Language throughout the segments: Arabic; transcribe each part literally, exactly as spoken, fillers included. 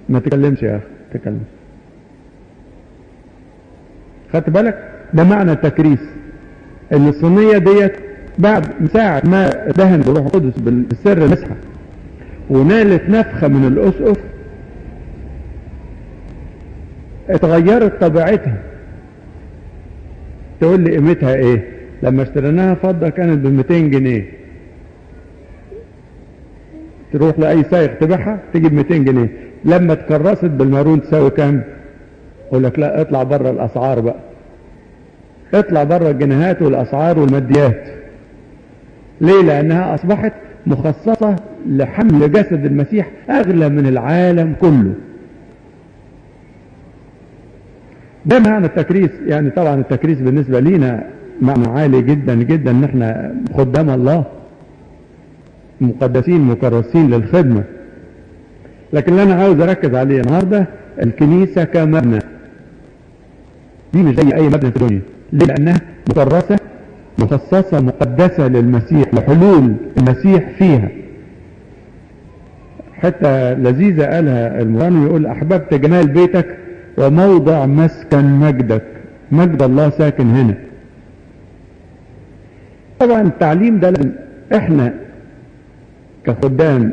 ما تكلمش يا اخي، تكلم. خدت بالك؟ ده معنى التكريس. ان الصينيه ديت بعد ساعه ما دهن بروح القدس بالسر مسحه ونالت نفخه من الاسقف اتغيرت طبيعتها. تقول لي قيمتها ايه؟ لما اشتريناها فضه كانت ب مئتين جنيه، تروح لاي سايق تبيعها تجيب مئتين جنيه، لما اتكرست بالمارون تساوي كام؟ اقول لك لا، اطلع بره الاسعار بقى، اطلع بره الجنيهات والاسعار والماديات. ليه؟ لانها اصبحت مخصصة لحمل جسد المسيح، اغلى من العالم كله. ده معنى التكريس. يعني طبعا التكريس بالنسبة لينا معنى عالي جدا جدا، ان احنا خدام الله مقدسين مكرسين للخدمة. لكن اللي انا عاوز اركز عليه النهاردة الكنيسة كمبنى. دي مش زي اي مبنى في الدنيا. ليه؟ لانها مكرسة مخصصة مقدسة للمسيح، لحلول المسيح فيها. حتى لذيذة قالها المرنم، يقول احببت جمال بيتك وموضع مسكن مجدك. مجد الله ساكن هنا. طبعا التعليم ده لازم احنا كخدام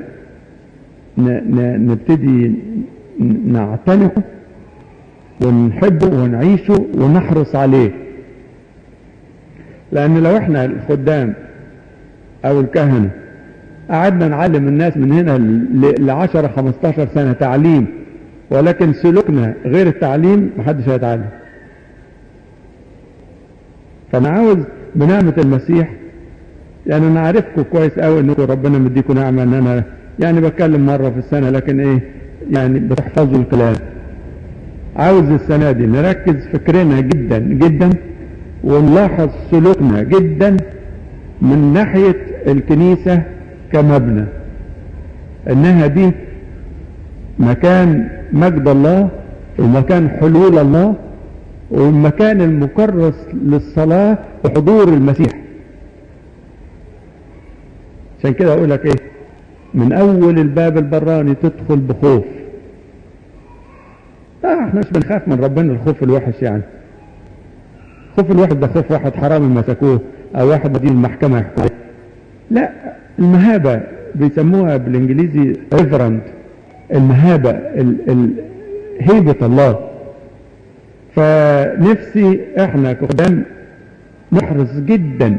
نبتدي نعتنقه ونحبه ونعيشه ونحرص عليه. لان لو احنا الخدام او الكهنة قعدنا نعلم الناس من هنا ل عشرة خمستاشر سنة تعليم، ولكن سلوكنا غير التعليم، محدش هيتعلم. فانا عاوز بنعمة المسيح، يعني انا عارفكم كويس قوي انكم ربنا مديكم نعمة ان انا يعني بتكلم مرة في السنة، لكن ايه يعني بتحفظوا الكلام. عاوز السنة دي نركز فكرنا جدا جدا ونلاحظ سلوكنا جدا من ناحية الكنيسة كمبنى، انها دي مكان مجد الله ومكان حلول الله والمكان المكرس للصلاة وحضور المسيح. عشان كده اقول لك ايه، من اول الباب البراني تدخل بخوف. لا احنا مش بنخاف من ربنا الخوف الوحش، يعني خوف الوحش ده خوف واحد حرامي مسكوه او واحد مدين المحكمة يحكوه. لا، المهابة بيسموها بالانجليزي ريفرنت، المهابة ال ال هيبة الله. فنفسي احنا كخدام نحرص جدا.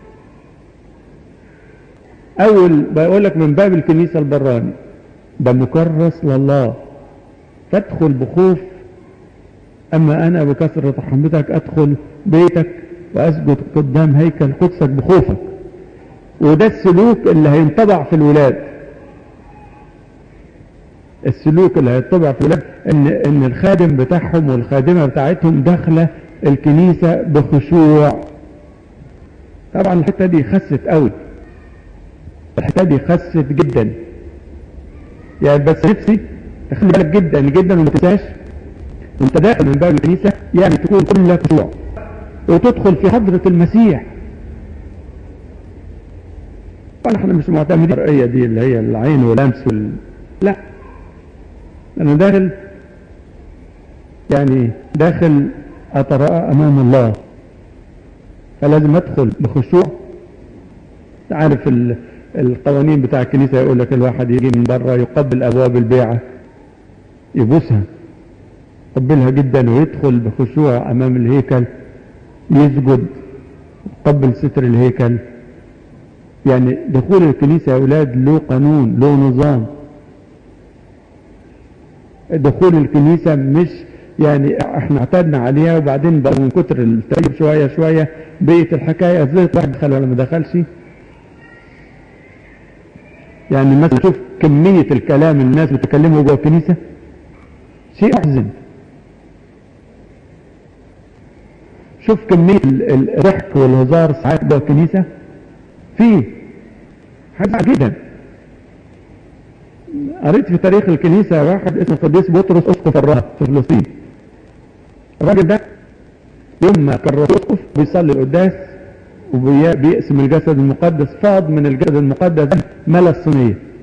اول بقول لك من باب الكنيسة البراني ده مكرس لله، فادخل بخوف. اما انا بكثرة رحمتك ادخل بيتك واسجد قدام هيكل قدسك بخوفك. وده السلوك اللي هينطبع في الولاد. السلوك اللي هينطبع في الولاد ان ان الخادم بتاعهم والخادمة بتاعتهم داخله الكنيسة بخشوع. طبعا الحتة دي خست قوي، الحتة دي خست جدا يعني. بس نفسي تخلي بالك جدا جدا وما تنساش وانت داخل من باب الكنيسة يعني تكون كلك خشوع وتدخل في حضرة المسيح. طبعا احنا مش معتمدين الرؤية دي اللي هي العين واللمس وال... لا، انا داخل يعني داخل اتراءى امام الله، فلازم ادخل بخشوع. عارف ال... القوانين بتاع الكنيسة يقول لك الواحد يجي من بره يقبل ابواب البيعة، يبوسها يقبلها جدا ويدخل بخشوع امام الهيكل، يسجد يقبل ستر الهيكل. يعني دخول الكنيسة يا اولاد له قانون، له نظام. دخول الكنيسة مش يعني احنا اعتدنا عليها وبعدين بقى من كتر التغيير شوية شوية بقيت الحكاية ازاي واحد دخل ولا ما دخلش. يعني مثلا شوف كمية الكلام اللي الناس بتكلمه جوه الكنيسة، شيء محزن. شوف كمية الضحك والهزار ساعات جوه الكنيسة، فيه حاجة جدا. قريت في تاريخ الكنيسة واحد اسمه القديس بطرس اسقف الرهب في فلسطين. الراجل ده يوم ما كان اسقف بيصلي القداس وبيقسم الجسد المقدس، فاض من الجسد المقدس ملا الصينية.